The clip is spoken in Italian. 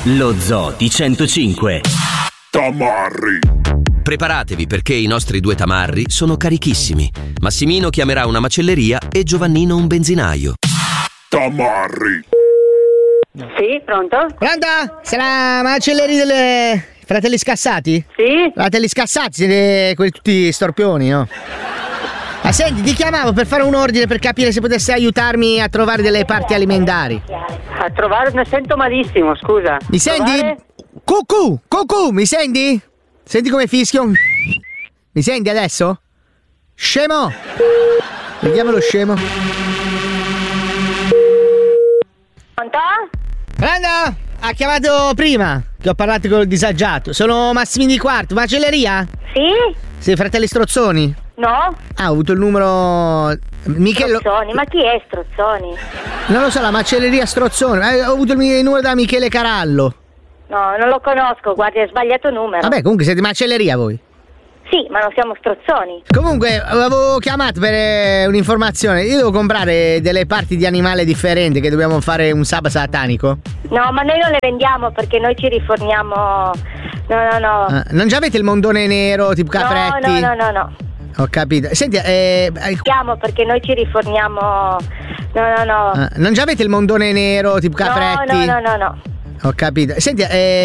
Lo Zoo di 105. Tamarri. Preparatevi perché i nostri due tamarri sono carichissimi. Massimino chiamerà una macelleria e Giovannino un benzinaio. Tamarri. Sì, pronto? Pronto? Sei la macelleria delle Fratelli Scassati? Sì? Fratelli Scassati, siete quelli tutti storpioni, no? Ma senti, ti chiamavo per fare un ordine per capire se potessi aiutarmi a trovare delle parti alimentari. A trovare, ne sento malissimo, scusa. Mi senti? Trovare? Cucù, mi senti? Senti come fischio? Mi senti adesso? Scemo! Vediamo lo scemo. Pronto? Pronto? Ha chiamato prima che ho parlato col disagiato. Sono Massimino di Quarto, macelleria? Sì? Sei Fratelli Strozzoni? No? Ah, ho avuto il numero... Michele... Strozzoni, ma chi è Strozzoni? Non lo so, la macelleria Strozzoni. Ho avuto il numero da Michele Carallo. No, non lo conosco, guardi, hai sbagliato numero. Vabbè, comunque siete macelleria voi. Sì, ma non siamo Strozzoni. Comunque, avevo chiamato per un'informazione. Io devo comprare delle parti di animale differenti che dobbiamo fare un sabato satanico. No, ma noi non le vendiamo perché noi ci riforniamo... No. Non già avete il mondone nero, tipo capretti? No. Ho capito. Senti, Chiamo perché noi ci riforniamo... No. non già avete il mondone nero, tipo capretti? No. Ho capito. Senti,